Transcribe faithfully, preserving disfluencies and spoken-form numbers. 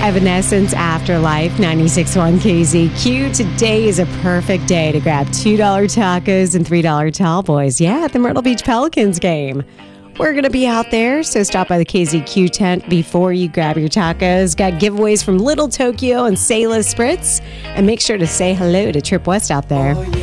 Evanescence Afterlife, ninety-six point one K Z Q. Today is a perfect day to grab two dollar tacos and three dollar tall boys. Yeah, at the Myrtle Beach Pelicans game. We're going to be out there, so stop by the K Z Q tent before you grab your tacos. Got giveaways from Little Tokyo and Sayla Spritz. And make sure to say hello to Trip West out there. Oh, yeah.